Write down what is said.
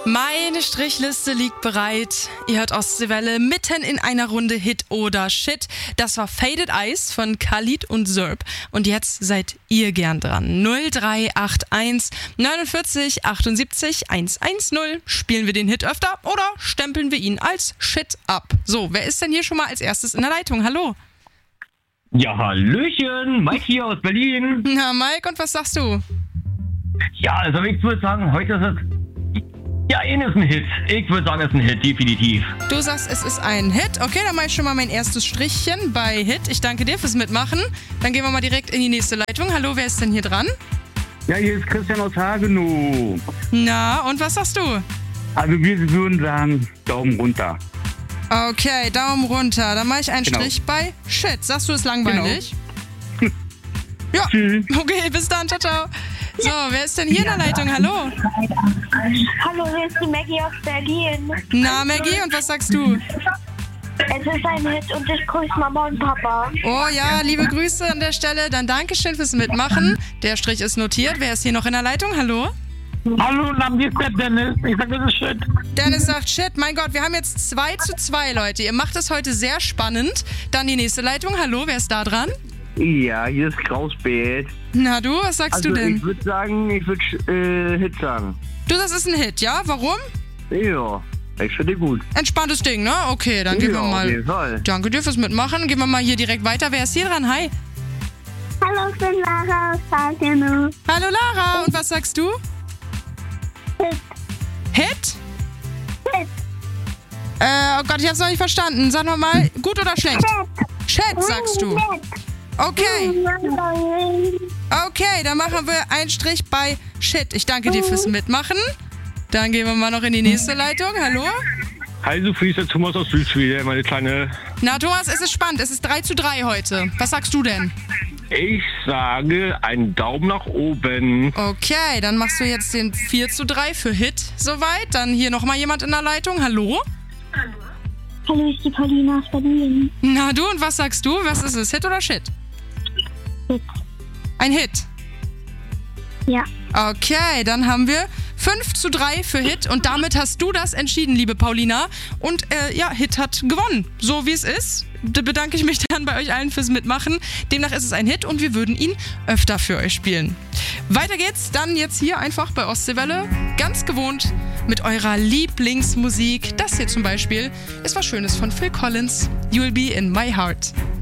Meine Strichliste liegt bereit. Ihr hört Ostseewelle mitten in einer Runde Hit oder Shit. Das war Faded Ice von Khalid und Zerb. Und jetzt seid ihr gern dran. 0381 49 78 110. Spielen wir den Hit öfter oder stempeln wir ihn als Shit ab? So, wer ist denn hier schon mal als erstes in der Leitung? Hallo. Ja, hallöchen, Mike hier aus Berlin. Na, Mike, und was sagst du? Ja, also ich würde sagen, heute ist es... Ja, ist ein Hit. Ich würde sagen, es ist ein Hit, definitiv. Du sagst, es ist ein Hit. Okay, dann mache ich schon mal mein erstes Strichchen bei Hit. Ich danke dir fürs Mitmachen. Dann gehen wir mal direkt in die nächste Leitung. Hallo, wer ist denn hier dran? Ja, hier ist Christian aus Hagenow. Na, und was sagst du? Also wir würden sagen, Daumen runter. Okay, Daumen runter. Dann mache ich einen Genau. Strich bei Shit. Sagst du, ist langweilig? Ja, Tschüss. okay, bis dann. Ciao, ciao. So, wer ist denn hier in der Leitung? Hallo. Hallo, hier ist die Maggie aus Berlin. Na, Maggie, und was sagst du? Es ist ein Hit und ich grüße Mama und Papa. Oh ja, liebe Grüße an der Stelle. Dann Dankeschön fürs Mitmachen. Der Strich ist notiert. Wer ist hier noch in der Leitung? Hallo? Hallo, Name ist der Dennis. Ich sag, das ist Shit. Dennis sagt Shit. Mein Gott, wir haben jetzt 2:2, Leute. Ihr macht es heute sehr spannend. Dann die nächste Leitung. Hallo, wer ist da dran? Ja, hier ist Krausbett. Na du, was sagst Also du denn? ich würde sagen, Hit sagen. Du, das ist ein Hit, ja? Warum? Ja, ich finde gut. Entspanntes Ding, ne? Okay, dann gehen wir Auf mal. jeden Fall. Danke dir fürs Mitmachen. Gehen wir mal hier direkt weiter. Wer ist hier dran? Hi. Hallo, ich bin Lara aus Hagenow. Hallo Lara. Und was sagst du? Hit. Hit? Hit. Oh Gott, ich hab's noch nicht verstanden. Sag noch mal, gut oder schlecht? Shit, sagst du. Okay. Okay, dann machen wir einen Strich bei Shit. Ich danke dir fürs Mitmachen. Dann gehen wir mal noch in die nächste Leitung. Hallo? Hi Sophie, ist der Thomas aus Südschweden, meine kleine... Na Thomas, es ist spannend. Es ist 3:3 heute. Was sagst du denn? Ich sage einen Daumen nach oben. Okay, dann machst du jetzt den 4:3 für Hit soweit. Dann hier nochmal jemand in der Leitung. Hallo? Hallo, hier ist die Paulina aus Berlin. Na du, und was sagst du? Was ist es? Hit oder Shit? Hit. Ein Hit. Ja. Okay, dann haben wir 5:3 für Hit und damit hast du das entschieden, liebe Paulina. Und ja, Hit hat gewonnen. So wie es ist, bedanke ich mich dann bei euch allen fürs Mitmachen. Demnach ist es ein Hit und wir würden ihn öfter für euch spielen. Weiter geht's dann jetzt hier einfach bei Ostseewelle, ganz gewohnt mit eurer Lieblingsmusik. Das hier zum Beispiel ist was Schönes von Phil Collins, You'll Be in My Heart.